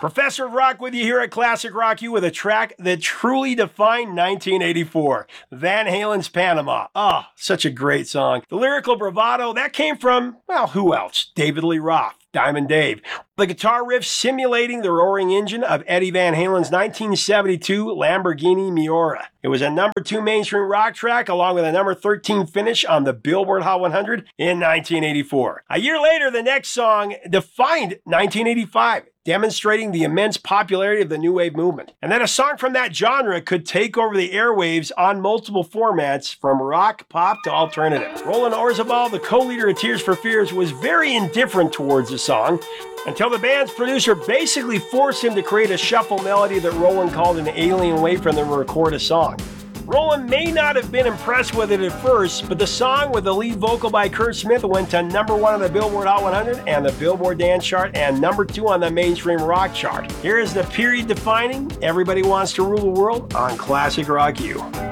Professor of Rock with you here at Classic Rock U with a track that truly defined 1984. Van Halen's Panama. Oh, such a great song. The lyrical bravado, that came from, well, who else? David Lee Roth. Diamond Dave. The guitar riff simulating the roaring engine of Eddie Van Halen's 1972 Lamborghini Miura. It was a number 2 mainstream rock track along with a number 13 finish on the Billboard Hot 100 in 1984. A year later, the next song defined 1985, demonstrating the immense popularity of the New Wave movement. And that a song from that genre could take over the airwaves on multiple formats from rock, pop to alternative. Roland Orzabal, the co-leader of Tears for Fears, was very indifferent towards the song until the band's producer basically forced him to create a shuffle melody that Roland called an alien way for them to record a song. Roland may not have been impressed with it at first, but the song with the lead vocal by Kurt Smith went to number 1 on the Billboard Hot 100 and the Billboard Dance Chart and number 2 on the mainstream rock chart. Here is the period defining Everybody Wants to Rule the World on Classic Rock U.